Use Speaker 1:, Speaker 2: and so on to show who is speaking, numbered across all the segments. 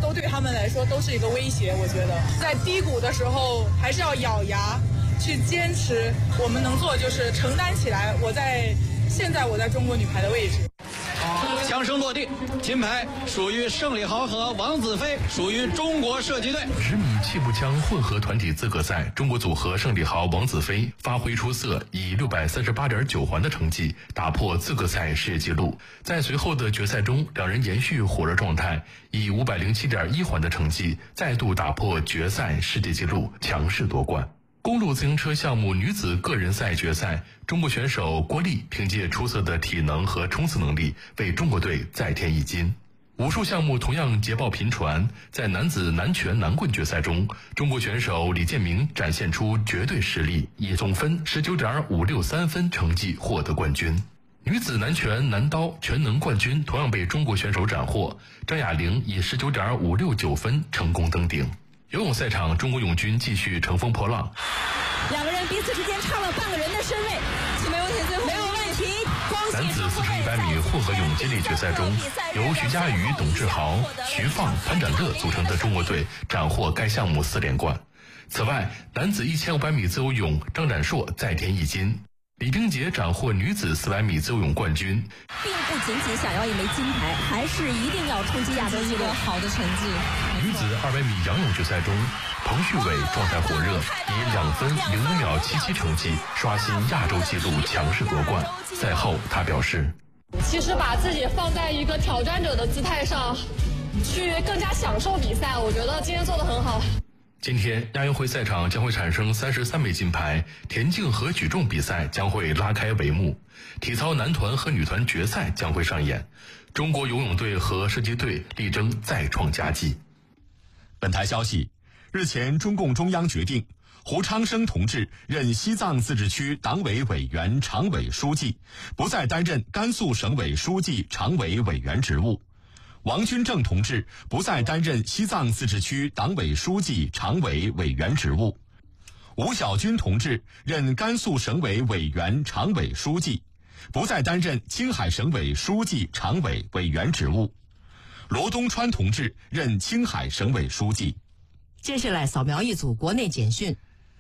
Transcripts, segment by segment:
Speaker 1: 都对他们来说都是一个威胁。我觉得在低谷的时候还是要咬牙去坚持，我们能做的就是承担起来现在我在中国女排的位置。
Speaker 2: 枪声落地，金牌属于胜利豪和王子飞，属于中国射击队。
Speaker 3: 10米气步枪混合团体资格赛，中国组合胜利豪王子飞发挥出色，以638.9环的成绩打破资格赛世界纪录。在随后的决赛中，两人延续火热状态，以507.1环的成绩再度打破决赛世界纪录，强势夺冠。公路自行车项目女子个人赛决赛，中国选手郭丽凭借出色的体能和冲刺能力为中国队再添一金。武术项目同样捷报频传，在男子南拳南棍决赛中，中国选手李建明展现出绝对实力，以总分19.563分成绩获得冠军。女子南拳南刀全能冠军同样被中国选手斩获，张雅玲以19.569分成功登顶。游泳赛场，中国泳军继续乘风破浪，
Speaker 4: 两个人彼此之间差了半个人的身位，没问题，最后没有问题。
Speaker 3: 男子4100米混合泳接力决赛中，由徐嘉余、董志豪、徐放、潘展乐组成的中国队斩获该项目4连冠。此外，男子1500米自由泳，张展硕再添一金。李冰洁斩获女子400米自由泳冠军，
Speaker 4: 并不仅仅想要一枚金牌，还是一定要冲击亚洲纪录，好的成绩。
Speaker 3: 女子200米仰泳决赛中，彭旭伟状态火热，以2分05秒77成绩刷新亚洲纪录，强势夺冠。赛后他表示，
Speaker 5: 其实把自己放在一个挑战者的姿态上，去更加享受比赛，我觉得今天做得很好。
Speaker 3: 今天亚运会赛场将会产生33枚金牌，田径和举重比赛将会拉开帷幕，体操男团和女团决赛将会上演，中国游泳队和射击队力争再创佳绩。
Speaker 6: 本台消息，日前中共中央决定，胡昌生同志任西藏自治区党委委员常委书记，不再担任甘肃省委书记常委委员职务。王军正同志不再担任西藏自治区党委书记常委委员职务。吴小军同志任甘肃省委委员常委书记，不再担任青海省委书记常委委员职务。罗东川同志任青海省委书记。
Speaker 7: 接下来扫描一组国内简讯。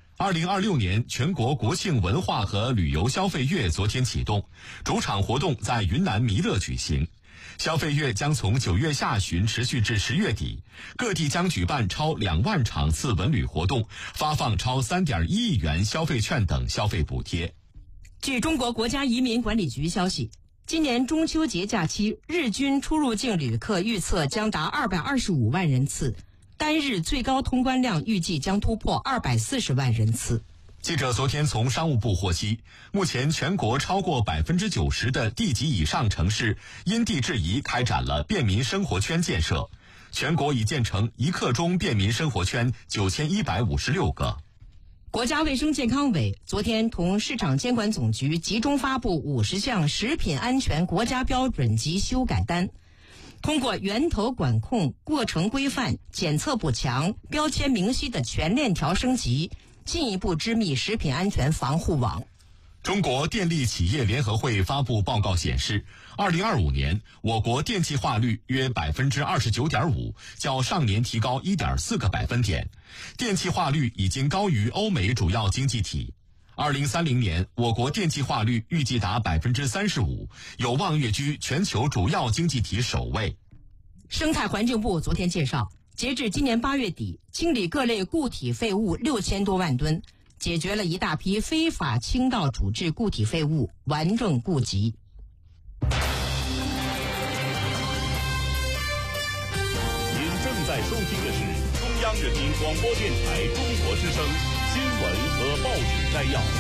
Speaker 6: 2026年全国国庆文化和旅游消费月昨天启动，主场活动在云南弥勒举行。消费月将从9月下旬持续至10月底，各地将举办超2万场次文旅活动，发放超3.1亿元消费券等消费补贴。
Speaker 7: 据中国国家移民管理局消息，今年中秋节假期日均出入境旅客预测将达225万人次，单日最高通关量预计将突破240万人次。
Speaker 6: 记者昨天从商务部获悉，目前全国超过90%的地级以上城市因地制宜开展了便民生活圈建设，全国已建成1刻钟便民生活圈9156个。
Speaker 7: 国家卫生健康委昨天同市场监管总局集中发布50项食品安全国家标准及修改单，通过源头管控、过程规范、检测补强、标签明晰的全链条升级，进一步织密食品安全防护网。
Speaker 6: 中国电力企业联合会发布报告显示，2025年我国电气化率约29.5%，较上年提高1.4个百分点，电气化率已经高于欧美主要经济体。2030年，我国电气化率预计达35%，有望跃居全球主要经济体首位。
Speaker 7: 生态环境部昨天介绍，截至今年8月底，清理各类固体废物6000多万吨，解决了一大批非法倾倒处置固体废物，顽症痼疾。
Speaker 8: 您正在收听的是中央人民广播电台中国之声新闻和报纸摘要。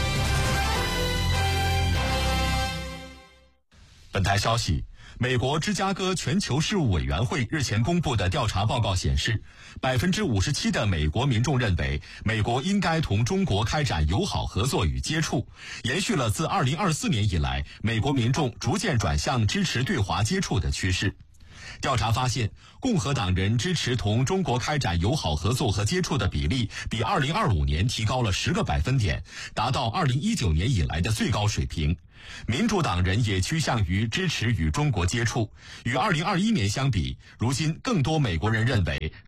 Speaker 6: 本台消息，美国芝加哥全球事务委员会日前公布的调查报告显示，57%的美国民众认为美国应该同中国开展友好合作与接触，延续了自2024年以来美国民众逐渐转向支持对华接触的趋势。调查发现，共和党人支持同中国开展友好合作和接触的比例比2025年提高了10个百分点，达到2019年以来的最高水平。民主党人也趋向于支持与中国接触，与2021年相比，如今更多美国人认为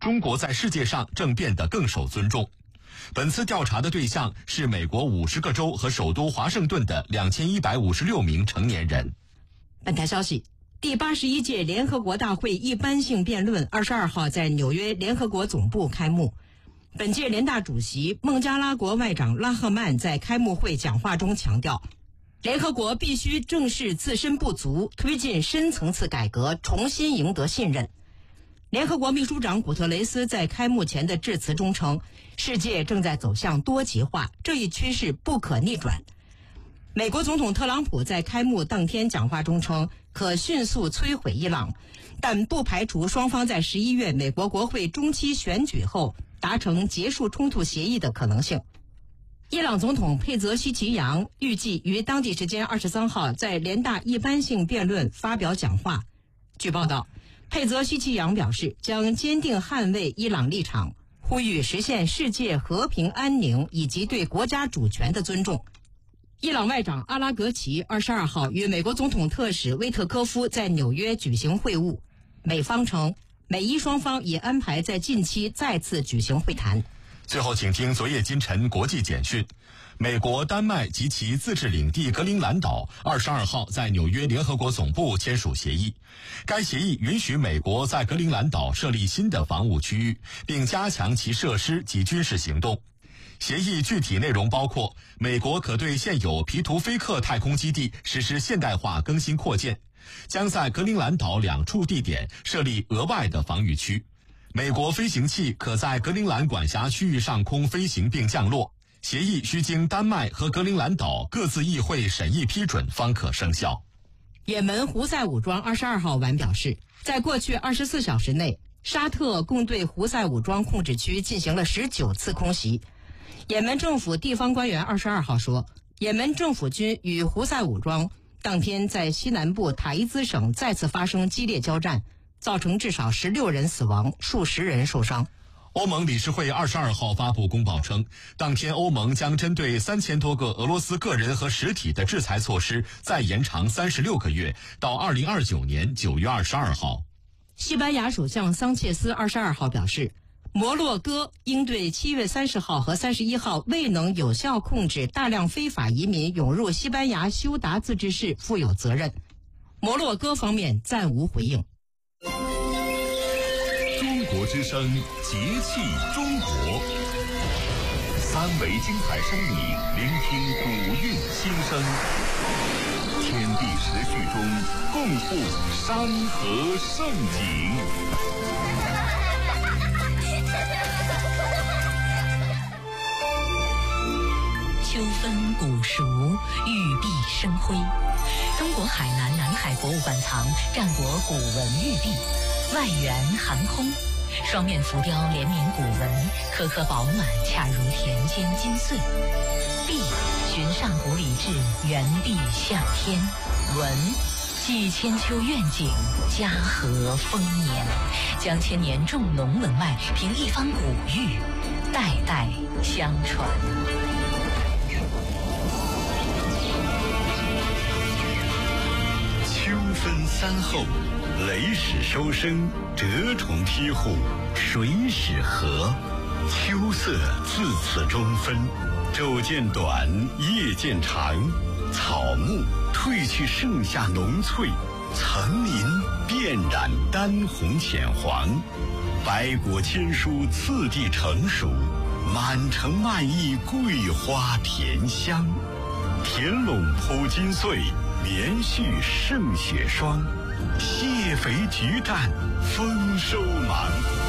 Speaker 6: 中国在世界上正变得更受尊重。本次调查的对象是美国50个州和首都华盛顿的2156名成年人。
Speaker 7: 本台消息，第81届联合国大会一般性辩论22号在纽约联合国总部开幕。本届联大主席孟加拉国外长拉赫曼在开幕会讲话中强调，联合国必须正视自身不足，推进深层次改革，重新赢得信任。联合国秘书长古特雷斯在开幕前的致辞中称，世界正在走向多极化，这一趋势不可逆转。美国总统特朗普在开幕当天讲话中称，可迅速摧毁伊朗，但不排除双方在11月美国国会中期选举后达成结束冲突协议的可能性。伊朗总统佩泽希奇扬预计于当地时间23号在联大一般性辩论发表讲话。据报道，佩泽希奇扬表示将坚定捍卫伊朗立场，呼吁实现世界和平安宁以及对国家主权的尊重。伊朗外长阿拉格齐22号与美国总统特使威特科夫在纽约举行会晤，美方称美伊双方已安排在近期再次举行会谈。
Speaker 6: 最后请听昨夜今晨国际简讯。美国、丹麦及其自治领地格陵兰岛22号在纽约联合国总部签署协议。该协议允许美国在格陵兰岛设立新的防务区域，并加强其设施及军事行动。协议具体内容包括，美国可对现有皮图菲克太空基地实施现代化更新扩建，将在格陵兰岛2处地点设立额外的防御区。美国飞行器可在格陵兰管辖区域上空飞行并降落。协议需经丹麦和格陵兰岛各自议会审议批准方可生效。
Speaker 7: 也门胡塞武装22号晚表示，在过去24小时内，沙特共对胡塞武装控制区进行了19次空袭。也门政府地方官员22号说，也门政府军与胡塞武装当天在西南部塔伊兹省再次发生激烈交战，造成至少16人死亡，数十人受伤。
Speaker 6: 欧盟理事会22号发布公报称，当天欧盟将针对3000多个俄罗斯个人和实体的制裁措施再延长36个月，到2029年9月22号。
Speaker 7: 西班牙首相桑切斯22号表示，摩洛哥应对7月30号和31号未能有效控制大量非法移民涌入西班牙休达自治市负有责任。摩洛哥方面暂无回应。
Speaker 8: 中国之声，节气中国，3维精彩声影，聆听古韵心声，天地时序中共赴山河盛景。
Speaker 9: 秋分古熟，玉璧生辉。中国海南南海博物馆藏战国古文玉璧，外圆含空，双面浮雕联名古文，颗颗饱满，恰如田间金穗。璧寻上古礼制，原璧向天。文寄千秋愿景，家和丰年，将千年重农文脉凭一方古玉，代代相传。
Speaker 10: 秋分3后，雷始收声，蛰虫披户，水始和。秋色自此中分，昼渐短，夜渐长，草木褪去盛夏浓翠，层林遍染丹红浅黄，百果千蔬次第成熟，满城漫溢桂花甜香，田垄铺金穗，连续胜雪霜，蟹肥菊绽丰收忙。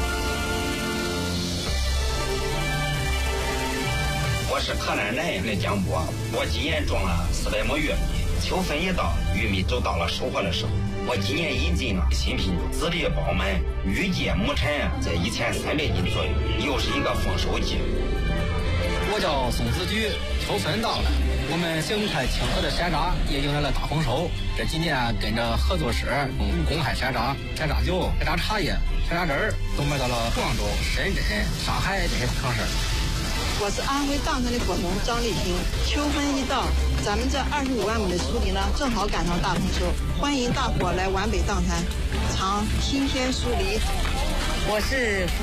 Speaker 11: 我是河南南阳的江波，我今年种了400亩玉米，秋分一到，玉米就到了收获的时候。我今年引进了新品种，籽粒饱满，预计亩产在1300斤左右，又是一个丰收季。
Speaker 12: 我叫宋子举，秋分到了，我们小永泰清河的山楂也迎来了大丰收。这几年跟着合作社公开山楂、山楂酒、山楂茶叶、山楂汁儿都卖到了广州、深圳、上海这些城市。
Speaker 13: 我是安徽砀城的果农张丽萍。秋分一到，咱们这25万亩的锄地呢，正好赶上大丰收，欢迎大伙来皖北砀山尝新鲜锄梨。
Speaker 14: 我是